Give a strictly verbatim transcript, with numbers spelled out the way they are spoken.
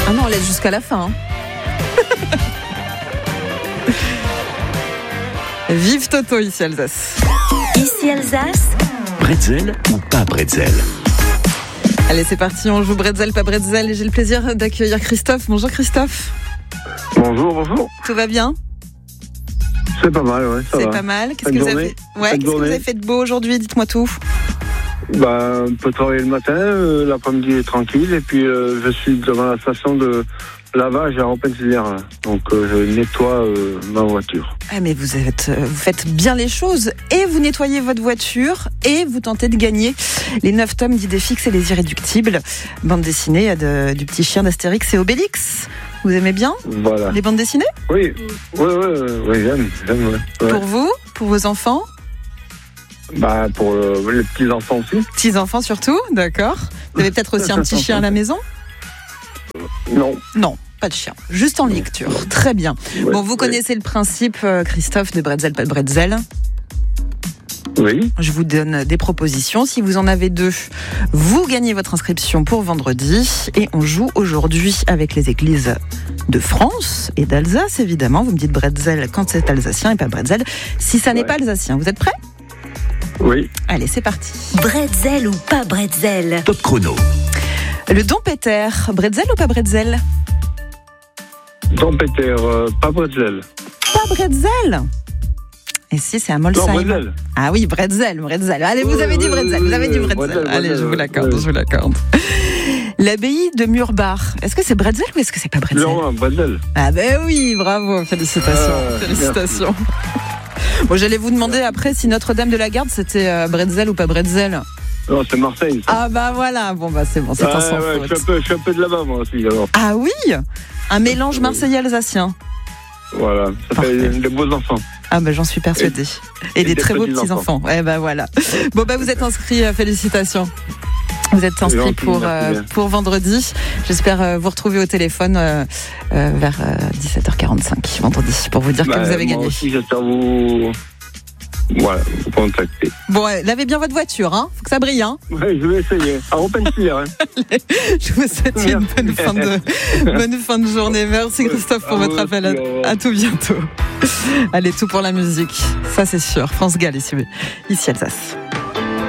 Ah non, on laisse jusqu'à la fin. Hein. Vive Toto, ici Alsace. Ici Alsace. Bretzel ou pas bretzel? Allez, c'est parti, on joue bretzel, pas bretzel. Et j'ai le plaisir d'accueillir Christophe. Bonjour Christophe. Bonjour, bonjour. Tout va bien? C'est pas mal, ouais, ça C'est va. pas mal. Qu'est-ce Bonne que vous journée. avez fait? Ouais, qu'est-ce que vous avez fait de beau aujourd'hui? Dites-moi tout. Bah, on peut travailler le matin, euh, l'après-midi est tranquille, et puis euh, je suis devant la station de lavage à Repentigny. Donc euh, je nettoie euh, ma voiture. Ah mais vous êtes, vous faites bien les choses et vous nettoyez votre voiture et vous tentez de gagner les neuf tomes d'Idées fixes et les irréductibles. Bande dessinée de, du petit chien d'Astérix et Obélix. Vous aimez bien Voilà. les bandes dessinées? Oui, oui, oui, oui, j'aime, j'aime, ouais. Ouais. Pour vous, pour vos enfants? Bah, pour euh, les petits enfants aussi. Petits enfants surtout, d'accord. Vous avez peut-être aussi un petit chien à la maison? Non. Non, pas de chien, juste en lecture. Très bien. Ouais, Bon, vous ouais. connaissez le principe, euh, Christophe, de bretzel, pas de bretzel. Oui. Je vous donne des propositions. Si vous en avez deux, vous gagnez votre inscription pour vendredi. Et on joue aujourd'hui avec les églises de France et d'Alsace, évidemment. Vous me dites bretzel quand c'est alsacien et pas bretzel si ça n'est Ouais. pas alsacien. Vous êtes prêts? Oui. Allez, c'est parti. Bretzel ou pas bretzel? Top chrono. Le Don Peter, bretzel ou pas bretzel? Don Peter, euh, pas bretzel. Pas bretzel. Et si, c'est à Non, Molsheim. bretzel. Ah oui, bretzel, bretzel. Allez, vous Oui, avez dit oui, bretzel, oui, vous avez oui, dit oui, bretzel. bretzel, Allez, je vous bretzel, l'accorde, oui. je vous l'accorde. L'abbaye de Murbach, est-ce que c'est bretzel ou est-ce que c'est pas bretzel? Non, bretzel. Ah ben oui, bravo, félicitations, Ah, félicitations. Bon, j'allais vous demander après si Notre-Dame de la Garde c'était euh, bretzel ou pas bretzel. Non, c'est Marseille. Ça. Ah bah voilà, bon bah c'est bon, c'est Ah, un sans ouais, faute. je suis un peu, je suis un peu de là-bas, moi aussi, alors. Ah oui, un mélange marseillais-alsacien. Voilà, ça Parfait. fait des beaux enfants. Ah ben j'en suis persuadée. Et, et des des très beaux petits-enfants. petits-enfants. Eh ben voilà. Bon bah vous êtes inscrits, euh, félicitations. Vous êtes inscrits gentil, pour, merci euh, bien. pour vendredi. J'espère euh, vous retrouver au téléphone euh, euh, vers euh, dix-sept heures quarante-cinq vendredi pour vous dire Bah, que vous avez moi gagné. aussi, j'espère vous... Voilà, vous contacter. Bon, euh, lavez bien votre voiture, hein. Faut que ça brille, hein. Ouais, je vais essayer. À Repentigny, hein. Je vous souhaite une bonne fin de, bonne fin de journée. Merci Christophe pour À votre vous appel. À, aussi, au revoir. à tout bientôt. Allez, tout pour la musique. Ça, c'est sûr. France Gall, ici, ici Alsace.